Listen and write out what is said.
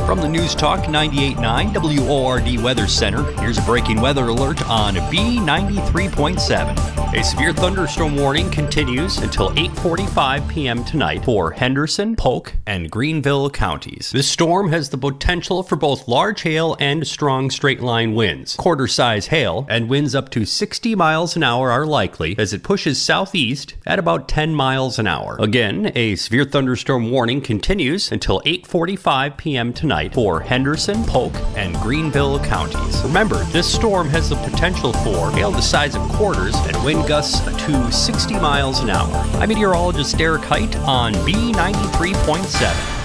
From the News Talk 98.9 WORD Weather Center, here's a breaking weather alert on B93.7. A severe thunderstorm warning continues until 8:45 p.m. tonight for Henderson, Polk, and Greenville counties. This storm has the potential for both large hail and strong straight-line winds. Quarter-size hail and winds up to 60 miles an hour are likely as it pushes southeast at about 10 miles an hour. Again, a severe thunderstorm warning continues until 8:45 p.m. tonight for Henderson, Polk, and Greenville counties. Remember, this storm has the potential for hail the size of quarters and wind gusts to 60 miles an hour. I'm meteorologist Derek Height on B93.7.